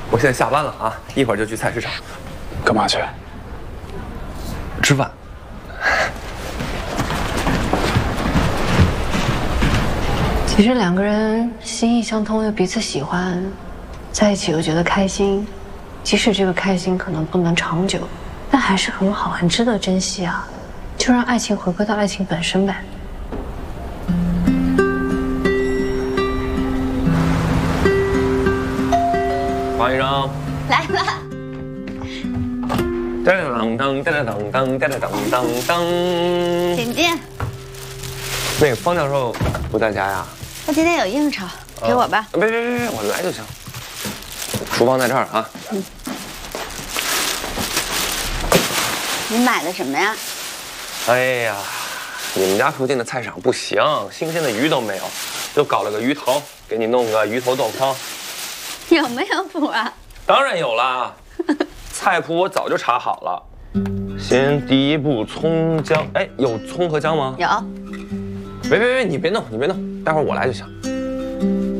我现在下班了啊，一会儿就去菜市场。 干嘛去？ 吃饭。 其实两个人心意相通又彼此喜欢，在一起又觉得开心，即使这个开心可能不能长久，但还是很好，很值得珍惜啊！就让爱情回归到爱情本身呗。 黄医生来了。 当当当当当当当当当当。 请进。 那个方教授不在家呀？ 他今天有应酬，给我吧。 别，我来就行。厨房在这儿啊。 你买的什么呀？ 哎呀，你们家附近的菜市场不行，新鲜的鱼都没有，就搞了个鱼头，给你弄个鱼头豆腐汤。 有没有谱啊？ 当然有啦，菜谱我早就查好了。先第一步葱姜，哎，有葱和姜吗？ 有。 别，你别弄，待会儿我来就行。